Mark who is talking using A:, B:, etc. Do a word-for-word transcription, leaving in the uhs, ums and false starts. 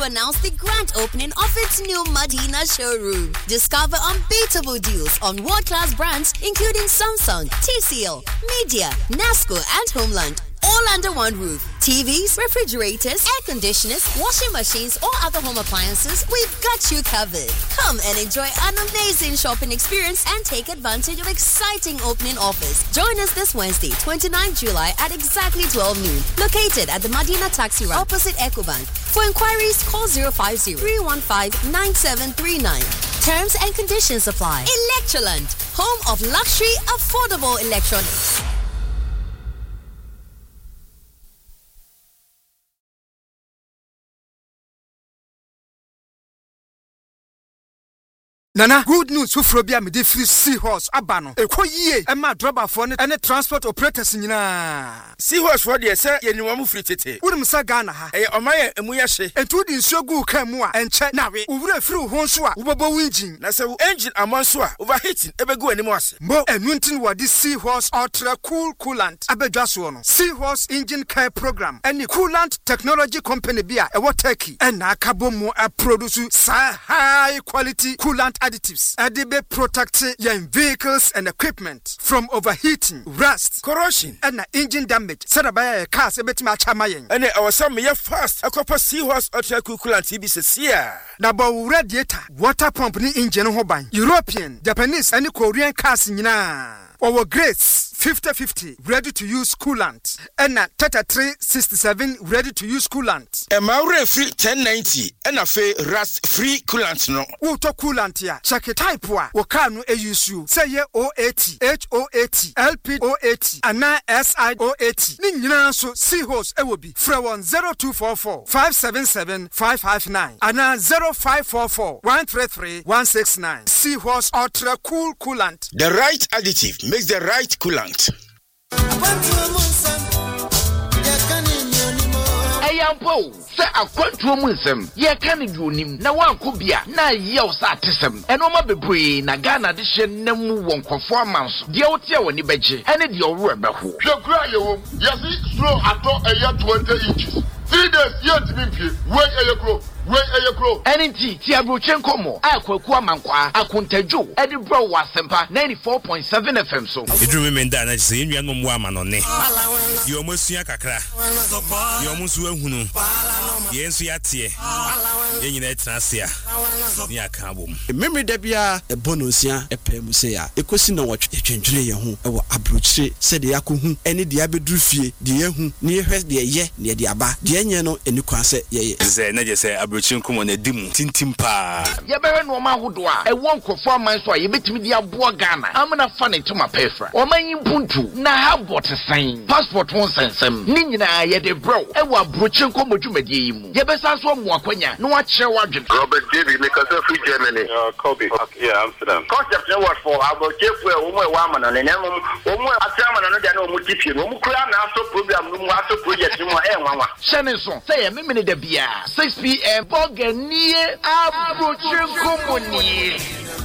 A: to announce the grand opening of its new Madina showroom. Discover unbeatable deals on world-class brands including Samsung, T C L, Media, Nasco, and Homeland. All under one roof. T Vs, refrigerators, air conditioners, washing machines, or other home appliances, we've got you covered. Come and enjoy an amazing shopping experience and take advantage of exciting opening offers. Join us this Wednesday, twenty-ninth of July at exactly twelve noon. Located at the Madina Taxi Rank opposite Ecobank. For inquiries, call zero five zero, three one five, nine seven three nine. Terms and conditions apply. Electroland, home of luxury, affordable electronics.
B: Nana, good news for Frobia me free seahorse abano. E ko yie e ma driver for ne ene transport operators nyina.
C: Seahorse for dey say ye niwamu free tete.
B: Wurim sa Ghana ha.
C: E omaye emu ya hye.
B: Entu di nsuo gu kan mu a enche nawe. Owura free ho nso a wobobo engine.
C: Na se engine amon so a overheating ebegu animu ase.
B: Mo enu ntin wo di Seahorse Ultra Cool Coolant abedwa so no. Seahorse Engine Care Program any coolant technology company bia e wo Turkey. E na akabo mu a produce sa high quality coolant additives. Adibe protect your vehicles and equipment from overheating, rust,
C: corrosion,
B: and engine damage. Sadabaya cars a bit machamayen.
C: And our some me fast a copper Seahorse Ultra Cool Coolant T B says here.
B: Nabo radiator, water pump ni engine hoban. European, Japanese, and Korean cars in our Grace fifty fifty ready to use coolant. And Tata three sixty-seven ready to use coolant.
C: A Maure free ten ninety and a fe rust free coolant no.
B: Auto coolant ya. Check it type wa. Wakanu e use you. Say ye O eighty, H O eighty, L P O eighty, and na S I O eighty. Nina so Seahorse e will be. From zero two four four, five seven seven, five five nine. And na zero five four four, one three three, one six nine. Seahorse Ultra Cool Coolant.
C: The right additive makes the right coolant.
D: Ayampo, say a quantum musem, ye can do him, na one kubia, na yell satism, and Oma Bebri, Nagana Dishan, Nemu won't conformance, the old year when you beji, and it your rubber who.
E: Your cry, yes, slow at all a year twenty inches. Three days yet to be wait a year grow. Wait a year grow.
D: N T Tiabrochenko mo. Aqua Mankwa. Akuntejo. Edinburgh Wasempa ninety-four point seven F M so.
F: Idru me menda na say nua no mo ama no ne. Ye omosua kakra. Ye omosu ahunu. Ye nsu yatie. Ye nyina transia. Ni aka bom.
G: Memory da bia e bonosia e pemu say a. Ekosi na wotwe twentwene ye ho e wo abrochire se de yakohu ene de abeduru fie de yehu ne yehwe de ye ne de aba. De enye no eni kwan se ye ye.
F: Ze na je say Abrochinku mo na dimu tintim pa
D: ye bere no ma hodo a e won kofo man so a ye betimi di aboa Ghana amana fa ne to ma pefra o manyi puntu na ha bot sign passport won sensem ni nyina ye de bro e wo Abrochinku mo dwumadi yi mu ye besa so mo akwanya no a kire wadwen
E: Robert David because of free Germany uh Kobe okay, yeah Amsterdam concept no what for Abrochinku e wo mo e wa amana ne nem wo mo atama no de na o mo tipie no mo kura na so program no mo aso project mo e nwanwa
D: shene so say me me de bia six p m Boganie Abrochinku mo ni